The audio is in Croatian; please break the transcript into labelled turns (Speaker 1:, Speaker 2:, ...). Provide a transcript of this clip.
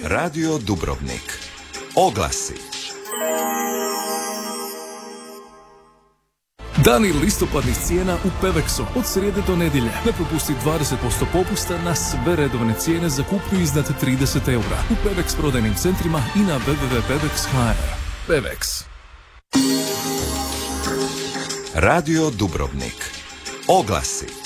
Speaker 1: Radio Dubrovnik. Oglasi.
Speaker 2: Dani listopadnih cijena u Pevexu od srijede do nedjelje. Ne propusti 20% popusta na sve redovne cijene za kupnju iznad 30 eura u Pevex prodajnim centrima i na www.pevex.hr. Pevex.
Speaker 1: Radio Dubrovnik. Oglasi.